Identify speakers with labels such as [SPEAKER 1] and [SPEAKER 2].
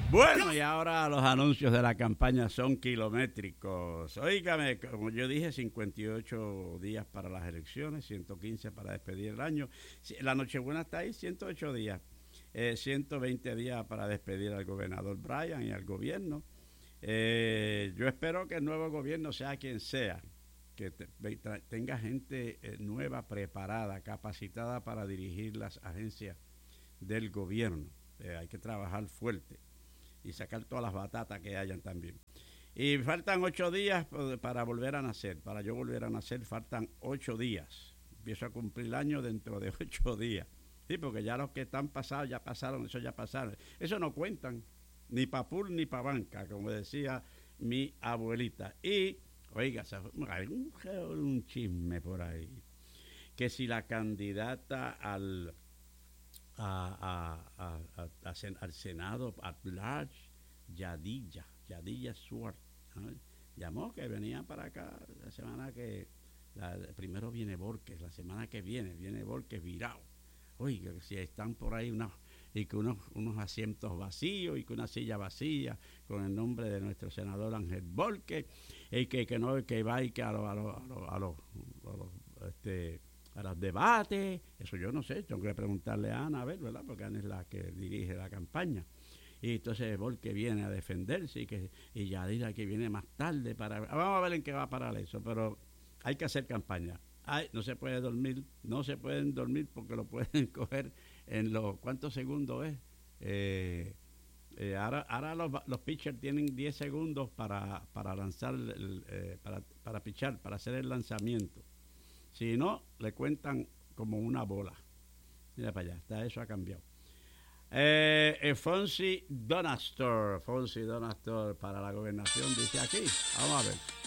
[SPEAKER 1] Bueno, y ahora los anuncios de la campaña son kilométricos. Óigame, como yo dije, 58 días para las elecciones, 115 para despedir el año. La Nochebuena está ahí, 108 días. 120 días para despedir al gobernador Bryan y al gobierno. Yo espero que el nuevo gobierno, sea quien sea, que tenga gente nueva, preparada, capacitada para dirigir las agencias del gobierno. Hay que trabajar fuerte y sacar todas las batatas que hayan también. Y faltan 8 días para volver a nacer. Para yo volver a nacer faltan 8 días. Empiezo a cumplir el año dentro de 8 días. Sí, porque ya los que están pasados ya pasaron, eso ya pasaron. Eso no cuentan, ni pa' pool ni pa' banca, como decía mi abuelita. Y, oiga, hay un chisme por ahí, que si la candidata al Senado at large, Yadilla Swart, ¿no? Llamó que venía para acá la semana que, primero viene Borges, la semana que viene Borges virado. Oiga, si están por ahí y que unos asientos vacíos y que una silla vacía con el nombre de nuestro senador Ángel Borges, y que no, que va y que a los debates, eso yo no sé, tengo que preguntarle a Ana, a ver, ¿verdad? Porque Ana es la que dirige la campaña. Y entonces Borges viene a defenderse y Yadira que viene más tarde para... Vamos a ver en qué va a parar eso, pero hay que hacer campaña. No se puede dormir, no se pueden dormir porque lo pueden coger en los... ¿Cuántos segundos es? Ahora los pitchers tienen 10 segundos para lanzar, para pitchar, para hacer el lanzamiento. Si no, le cuentan como una bola. Mira para allá, eso ha cambiado. Fonsi Donastor para la gobernación, dice aquí. Vamos a ver.